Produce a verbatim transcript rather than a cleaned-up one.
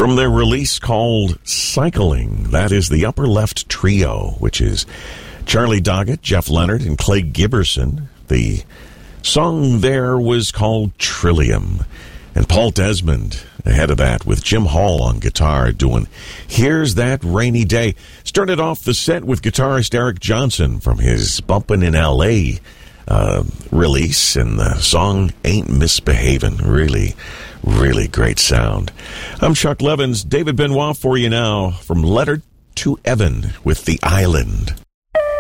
From their release called Cycling, that is the Upper Left Trio, which is Charlie Doggett, Jeff Leonard, and Clay Giberson. The song there was called Trillium. And Paul Desmond ahead of that with Jim Hall on guitar doing Here's That Rainy Day. Started off the set with guitarist Eric Johnson from his Bumpin' in L A uh, release, and the song Ain't Misbehavin'. Really, really great sound. I'm Chuck Levins. David Benoit for you now from Letter to Evan with The Island.